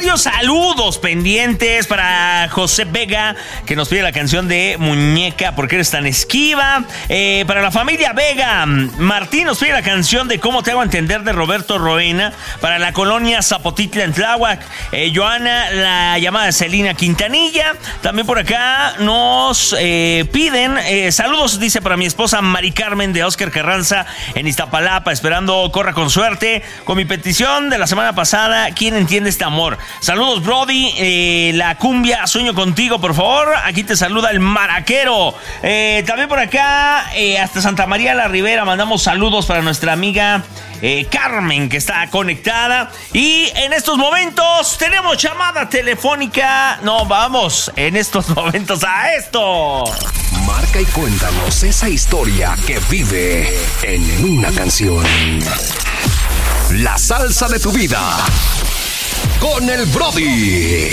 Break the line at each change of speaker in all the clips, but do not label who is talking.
varios saludos pendientes para José Vega, que nos pide la canción de Muñeca, ¿por qué eres tan esquiva? Para la familia Vega, Martín nos pide la canción de Cómo te hago entender de Roberto Roena. Para la colonia Zapotitla en Tláhuac, Joana, la llamada de Celina Quintanilla. También por acá nos piden saludos, dice, para mi esposa Mari Carmen de Óscar Carranza en Iztapalapa, esperando corra con suerte con mi petición de la semana pasada, ¿quién entiende este amor? Saludos, Brody, la cumbia, sueño contigo, por favor. Aquí te saluda el maraquero. También por acá, hasta Santa María la Ribera, mandamos saludos para nuestra amiga Carmen, que está conectada. Y en estos momentos tenemos llamada telefónica. No, vamos en estos momentos a esto.
Marca y cuéntanos esa historia que vive en una canción. La salsa de tu vida con el Brody.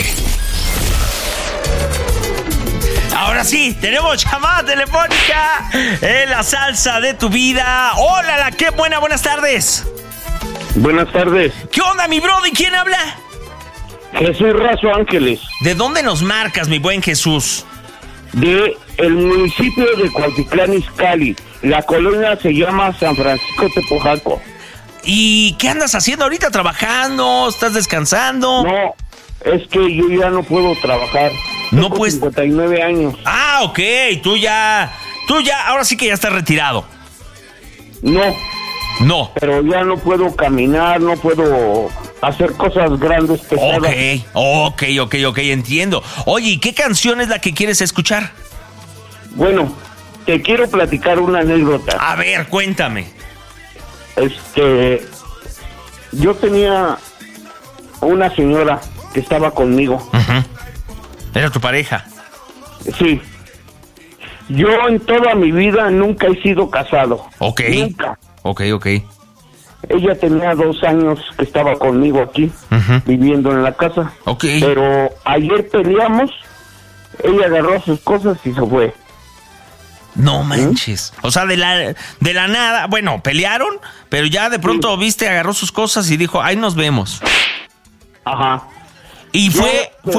Ahora sí, tenemos llamada telefónica en la salsa de tu vida. Hola, qué buenas tardes.
Buenas tardes.
¿Qué onda, mi Brody? ¿Quién habla?
Jesús Razo Ángeles.
¿De dónde nos marcas, mi buen Jesús?
De el municipio de Cuautitlán Izcalli. La colonia se llama San Francisco Tepojaco.
¿Y qué andas haciendo ahorita? ¿Trabajando? ¿Estás descansando?
No, es que yo ya no puedo trabajar.
No puedes.
59 años.
Ah, ok, tú ya, ahora sí que ya estás retirado. No.
Pero ya no puedo caminar, no puedo hacer cosas grandes, pesadas.
Ok, entiendo. Oye, ¿y qué canción es la que quieres escuchar?
Bueno, te quiero platicar una anécdota.
A ver, cuéntame.
Yo tenía una señora que estaba conmigo.
Uh-huh. ¿Era tu pareja?
Sí. Yo en toda mi vida nunca he sido casado.
Ok.
Nunca.
Ok.
Ella tenía 2 años que estaba conmigo aquí,
uh-huh,
viviendo en la casa.
Ok.
Pero ayer peleamos, ella agarró sus cosas y se fue.
No manches. O sea, de la nada, bueno, pelearon, pero ya de pronto, sí, viste, agarró sus cosas y dijo, ahí nos vemos.
Ajá.
Y fue